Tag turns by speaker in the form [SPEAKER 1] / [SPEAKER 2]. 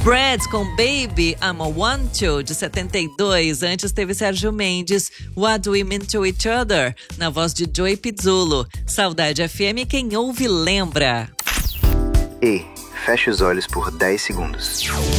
[SPEAKER 1] Brad com Baby, I'm a Want To, de 72. Antes teve Sérgio Mendes, What Do We Mean To Each Other, na voz de Joey Pizzulo. Saudade FM, quem ouve lembra.
[SPEAKER 2] Ei, feche os olhos por 10 segundos.